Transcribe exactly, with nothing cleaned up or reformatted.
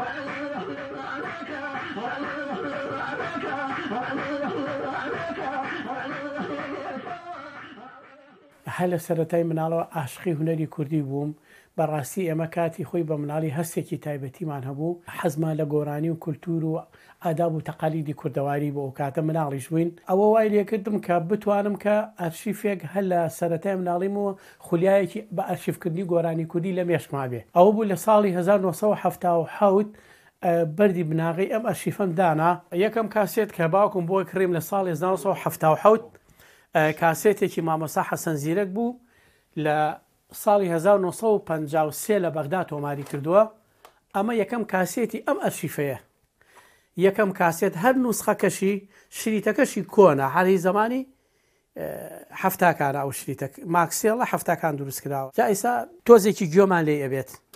هەر لە سەرەتای مناڵەوە عاشقی هونەری کوردی بووم بەڕاستی ئێمە کاتی خۆی بە مناڵی هەستێکی تایبەتیمان هەبوو حەزمان لە گۆڕانی و کولتور و ئاداب و تەقالیدی کوردەواری بۆ ئەو کاتە مناڵیش بووین ئەوە وای لێکردم کە بتوانم کە ئەرشیفێک هەر لە سەرەتای مناڵیمەوە خولیایەکی بە ئەرشیفکردنی گۆرانی کوردی لە مێشکما بێ ئەوە بوو لە ساڵی هەزار و نۆ سەد و حەفتا و حەوت بەردی بناغی ئەم ئەرشیفەم دانا یەکەم کاسێت کە باوکم بۆی کڕیم لە ساڵی هەزار و نۆ سەد و حەفتا و حەوت کاسێتێکی مامۆستا حەسەن زیرەک بوو لە ساڵی هەزار و نۆ سەد و پەنجا و سێ لە بەغدا تۆماری کردووە ئەمە یەکەم کاسێتی ئەم ئەرشیفەیە یەکەم کاسێت هەر نوسخەکەشی شریتەکەشی کۆنا هەری زمانی هەفتاکانە ئەو شریتە ماکسێڵە هەفتاکان دروست کراوە جا ئێستا تۆزێکی گوێمان لێ ئەبێت